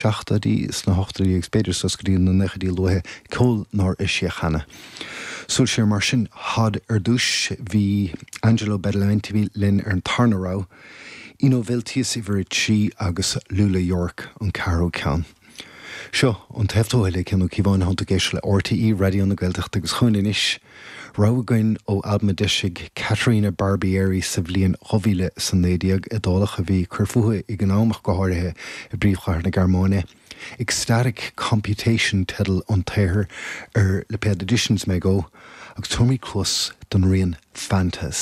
seachtadí is na hochtaí ag spéidir sos go dtí na nechadí luthe cóil nóir is sé chana. Súil sé mar sin had dúis bhí Angelo Badalamenti linn ar an tarnará ino bhiltíos i bhir trí agus Lula York an caró ceann. Seo, an teftóile ceanú cíbháin hananta géis le RTE radio na Gaeltacht agus chuin inis, rágain ó alma deisig Caterina Barbieri sa bhliain chohíle san nédiag a dálach a bhí curfuthe i gnámach go háirithe i bríomhchair na Garmáine. Ecstatic computation tedal an tair ar le Ped Editions me go, agus Tommy Close don rion Fantas.